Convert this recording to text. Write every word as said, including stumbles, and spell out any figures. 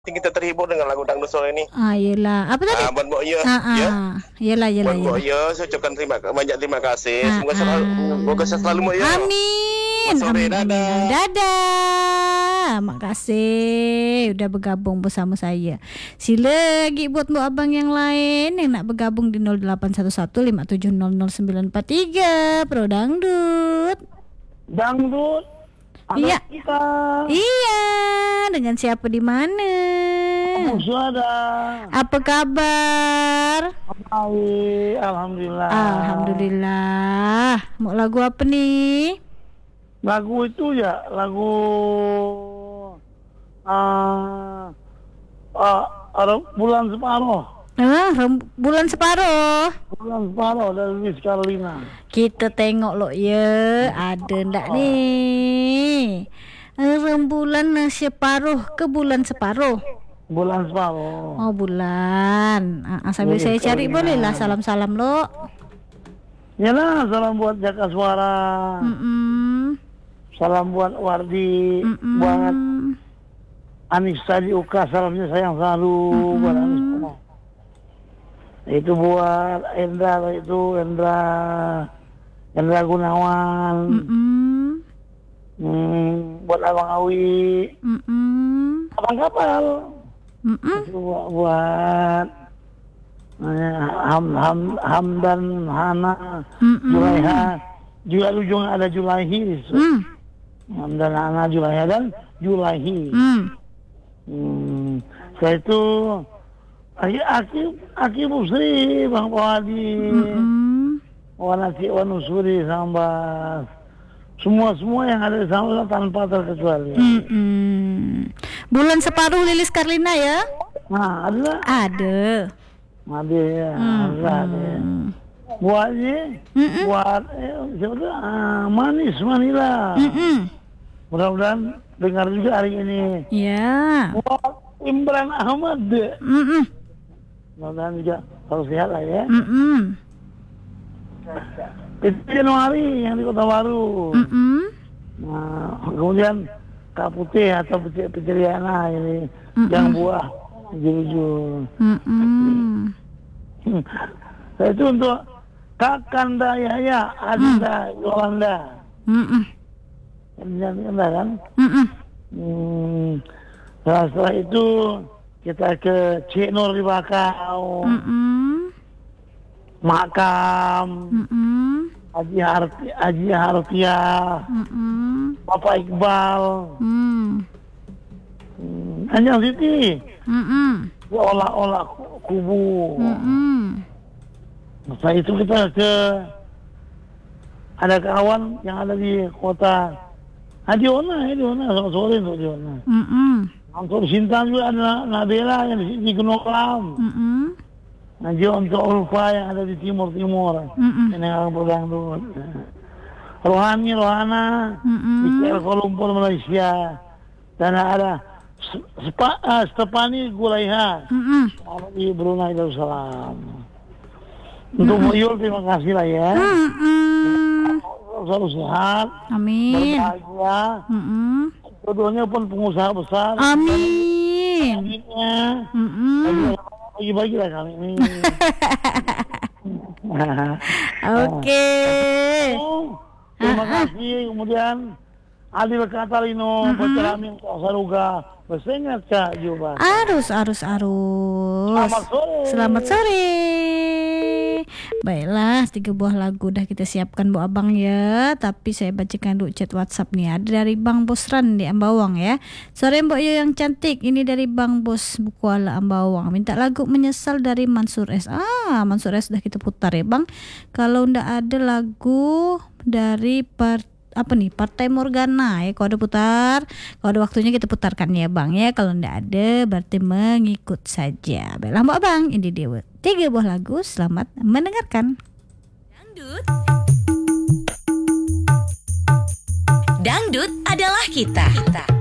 Kita terhibur dengan lagu dangdut sore ini. Ah, yelah. Apa tadi? Ah, buat Mbok Ye. Ah, ah. Ya. Yelah, yelah, Buat Mbok yelah. Ye, saya ucapkan terima banyak terima kasih. Ah, Semoga selalu ah. semoga sehat selalu Mbok Ye. Amin. Sore, Amin, dadah. amin. Dadah. Makasih udah bergabung bersama saya. Sila lagi buat Mbok Abang yang lain yang nak bergabung di nol delapan satu satu lima tujuh nol nol sembilan empat tiga Pro Dangdut. Dangdut. Iya. Kita. Iya, dengan siapa di mana? Suada. Apa kabar? Baik, alhamdulillah. Alhamdulillah. Mau lagu apa nih? Lagu itu ya, lagu ah uh, uh, bulan separuh. Ah, rem- bulan separuh. Bulan separuh dari Lilis Carlina. Kita tengok loh ya, ada ndak nih? Rembulan separuh ke bulan separuh. Bulan separuh. Oh, bulan. Ah, sambil Lilis saya cari Carlina. boleh lah salam-salam lo. Yalah, salam buat Jaka Suara. Mm-mm. Salam buat Wardi, Mm-mm. buat Anis tadi Uka, salamnya sayang selalu buat Anis. Itu buat Endra itu Endra Endra Gunawan. Mm-mm. Hmm, buat Abang Awi, Mm-mm. Abang Kapal. Mm-mm. Itu buat, buat eh, Ham Ham Hamdan Hana, Mm-mm. Julaiha. Juga ujung ada Julaihi. Mm. Hamdan Hana, Julaiha dan Julaihi. Mm. Hmm, saya itu Aki Aki Aki Busri, Bang Pawadi, Mm-mm. Wanasi Wanusuri, Sambas, semua semua yang ada di sana tanpa terkecuali. Mm-mm. Bulan separuh Lilis Carlina ya? Nah, ada Ada. ada ya, ada. ada. Buatnya, Mm-mm. buat eh, siapa tuh? Ah, Manis Manila. Mm-mm. Mudah-mudahan dengar juga hari ini. Ya. Buat Imran Ahmad. Mm-mm. Mudah-mudahan juga harus sehat lah ya. Mm-mm. Itu Januari yang di Kota Baru. Mm-mm. Nah, kemudian Kak Putih atau Putih Petriana ini Mm-mm. yang buah hijau-hijau. Mm-mm. Saya itu untuk Kak Kanda Yahya, Adinda, Yolanda. Mm-mm. Kanda kan? Mm-mm. Hmm. Nah, setelah itu kita ke Cik Nur di Bakau, Mm-mm. Makam, Mm-mm. Haji Harti, Haji Hartiah, Mm-mm. Bapak Iqbal, Mm. hmm. Anjang Siti, Mm-mm. olah-olah kubu. Mm-mm. Setelah itu kita ke ada kawan yang ada di kota Adiona, Adiona, selamat sore untuk Adiona. Mm-mm. Untuk Sintan juga ada Nabila yang di, di Gunung Kelam. Mm-mm. Nah, juga untuk Ulfa yang ada di timur-timur. Mm-mm. Ini orang Dangdut. Rohani, Rohana, Mm-mm. di Kuala Lumpur, Malaysia. Dan ada Spa, uh, Stepani Gulaiha Mm-mm. di Brunei Darussalam. Untuk Mbak Yul, terima kasih lah ya. Mm-mm. Selalu sehat, Amin. berbahagia. Mm-mm. Keduanya pun pengusaha besar. Amin. Aminnya. Mm-mm. Bagi-bagi lah kami ini. Oke. Terima kasih. Kemudian Adil Katalino, Peceramin, Saruga, bersengat Kak Juba. Arus, arus, arus. Selamat sore. Selamat sore. Baiklah, tiga buah lagu udah kita siapkan Bu Abang ya. Tapi saya bacakan dulu chat WhatsApp nih. Ada dari Bang Bosran di Ambawang ya. Sore Mbok Yo yang cantik. Ini dari Bang Bos Kuala Ambawang. Minta lagu Menyesal dari Mansur S. Ah, Mansur S sudah kita putar ya Bang. Kalau ndak ada lagu dari part apa nih Partai Morgana ya, kalau ada putar, kalau ada waktunya kita putarkan ya Bang ya. Kalau ndak ada berarti mengikut saja. Baiklah Mbak Bang, ini dia tiga buah lagu, selamat mendengarkan. Dangdut Dangdut adalah kita, kita.